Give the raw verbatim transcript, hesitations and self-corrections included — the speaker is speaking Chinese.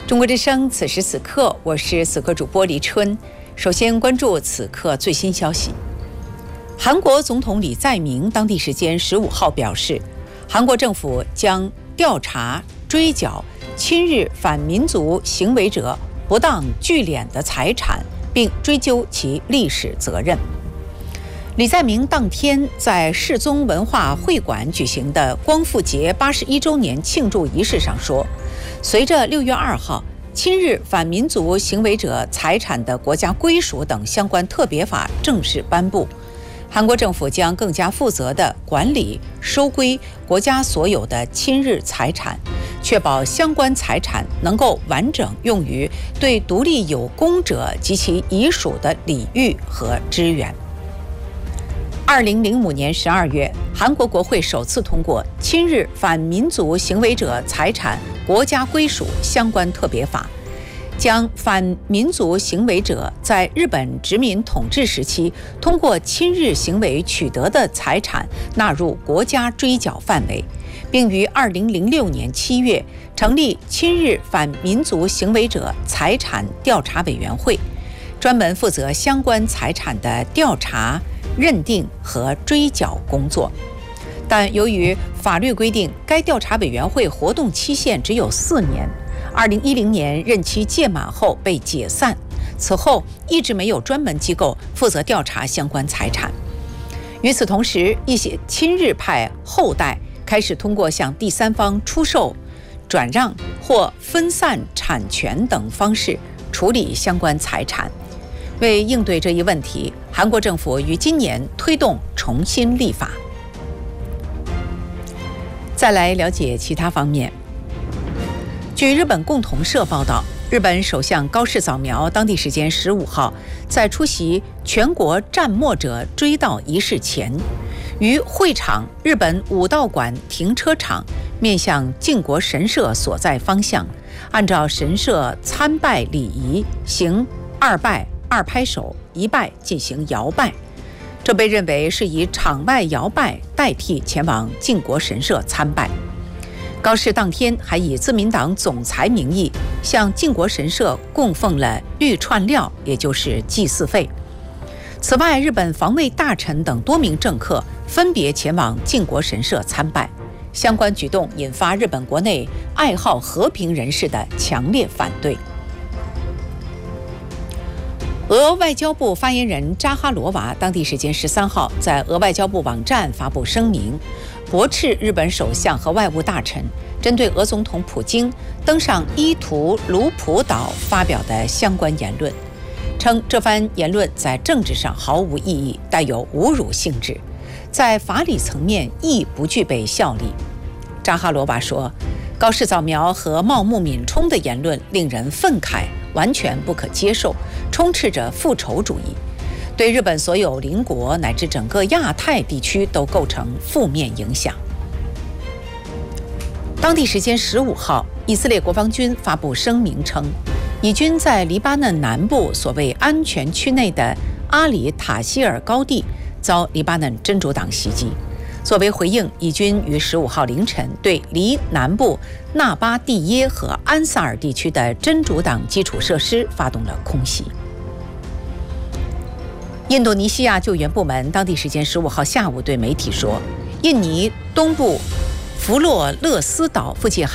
中国之声，此时此刻，我是此刻主播黎春。首先关注此刻最新消息。韩国总统李在明当地时间十五号表示，韩国政府将调查追缴亲日反民族行为者不当聚敛的财产，并追究其历史责任。李在明当天在世宗文化会馆举行的光复节八十一周年庆祝仪式上说，随着六月二号亲日反民族行为者财产的国家归属等相关特别法正式颁布，韩国政府将更加负责地管理收归国家所有的亲日财产，确保相关财产能够完整用于对独立有功者及其遗属的礼遇和支援。二零零五年十二月，韩国国会首次通过《亲日反民族行为者财产国家归属相关特别法》，将反民族行为者在日本殖民统治时期通过亲日行为取得的财产纳入国家追缴范围，并于二零零六年七月成立亲日反民族行为者财产调查委员会，专门负责相关财产的调查、认定和追缴工作。但由于法律规定该调查委员会活动期限只有四年，二零一零年任期届满后被解散，此后一直没有专门机构负责调查相关财产。与此同时，一些亲日派后代开始通过向第三方出售、转让或分散产权等方式处理相关财产。为应对这一问题，韩国政府于今年推动重新立法。再来了解其他方面。据日本共同社报道，日本首相高市早苗当地时间十五号在出席全国战没者追悼仪式前，于会场日本武道馆停车场面向靖国神社所在方向，按照神社参拜礼仪行二拜、二拍手、一拜进行摇拜，这被认为是以场外摇拜代替前往靖国神社参拜。高市当天还以自民党总裁名义向靖国神社供奉了绿串料，也就是祭祀费。此外，日本防卫大臣等多名政客分别前往靖国神社参拜，相关举动引发日本国内爱好和平人士的强烈反对。俄外交部发言人扎哈罗娃当地时间十三号在俄外交部网站发布声明，驳斥日本首相和外务大臣针对俄总统普京登上伊图卢普岛发表的相关言论，称这番言论在政治上毫无意义，带有侮辱性质，在法理层面亦不具备效力。扎哈罗娃说，高市早苗和茂木敏充的言论令人愤慨，完全不可接受，充斥着复仇主义，对日本所有邻国乃至整个亚太地区都构成负面影响。当地时间十五号，以色列国防军发布声明称，以军在黎巴嫩南部所谓安全区内的阿里塔希尔高地遭黎巴嫩真主党袭击。作为回应，以军于十五号凌晨对黎南部纳巴蒂耶和安萨尔地区的真主党基础设施发动了空袭。印度尼西亚救援部门当地时间十五号下午对媒体说，印尼东部弗洛勒斯岛附近